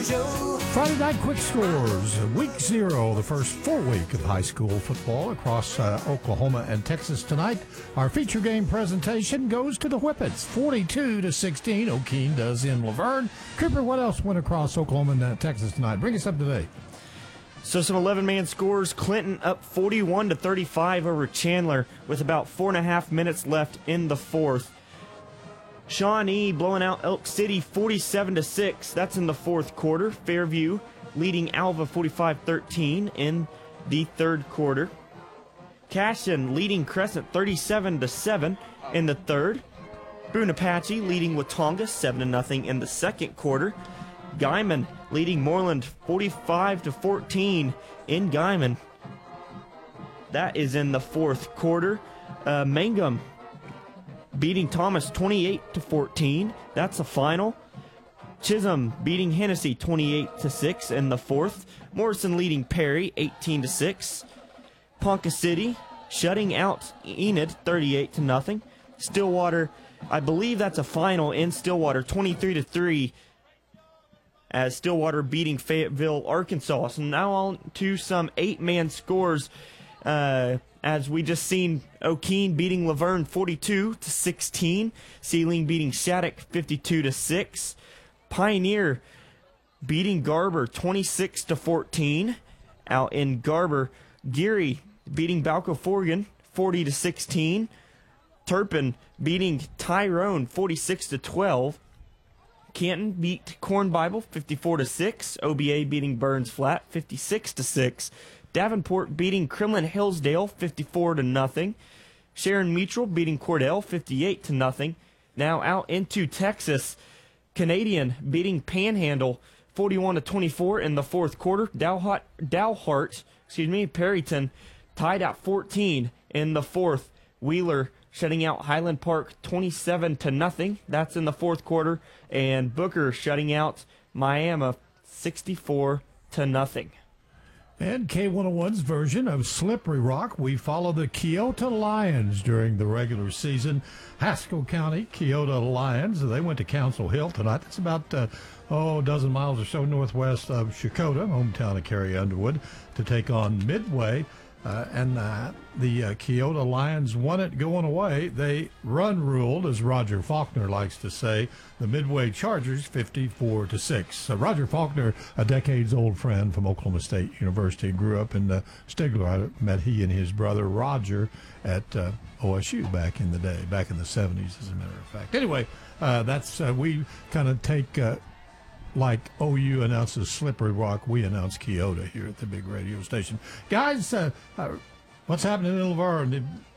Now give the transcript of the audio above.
Joe. Friday night quick scores. Week 0, the first full week of high school football across Oklahoma and Texas tonight. Our feature game presentation goes to the Whippets, 42-16. O'Keene does in Laverne. Cooper, what else went across Oklahoma and Texas tonight? Bring us up to date. So some 11-man scores. Clinton up 41-35 over Chandler with about 4.5 minutes left in the fourth. Shawnee blowing out Elk City 47-6. That's in the fourth quarter. Fairview leading Alva 45-13 in the third quarter. Cashion leading Crescent 37-7 in the third. Boone Apache leading Watonga 7-0 in the second quarter. Guyman leading Moreland 45-14 in Guyman. That is in the fourth quarter. Mangum beating Thomas 28-14. That's the final. Chisholm beating Hennessy 28-6 in the fourth. Morrison leading Perry 18-6. Ponca City shutting out Enid 38-0. Stillwater, I believe that's a final in Stillwater, 23-3. As Stillwater beating Fayetteville, Arkansas. So now on to some 8-man scores. As we just seen O'Keene beating Laverne 42-16. Sealing beating Shattuck 52-6. Pioneer beating Garber 26-14. Out in Garber, Geary beating Balco Forgan 40-16. Turpin beating Tyrone 46-12. Canton beat Corn Bible 54-6. OBA beating Burns Flat 56-6. Davenport beating Kremlin Hillsdale 54-0. Sharon Mutual beating Cordell 58-0. Now out into Texas, Canadian beating Panhandle 41-24 in the fourth quarter. Dalhart, Perryton tied at 14 in the fourth. Wheeler shutting out Highland Park 27-0. That's in the fourth quarter. And Booker shutting out Miami 64-0. And K101's version of Slippery Rock, we follow the Keota Lions during the regular season. Haskell County, Keota Lions, they went to Council Hill tonight. It's about a dozen miles or so northwest of Chakota, hometown of Carrie Underwood, to take on Midway. The Keota Lions won it going away. They run-ruled, as Roger Faulkner likes to say, the Midway Chargers 54-6. Roger Faulkner, a decades-old friend from Oklahoma State University, grew up in Stigler. I met he and his brother Roger at OSU back in the day, back in the 70s, as a matter of fact. Anyway, we kind of take... like OU announces Slippery Rock, we announce Keota here at the big radio station. Guys, what's happening in Laverne?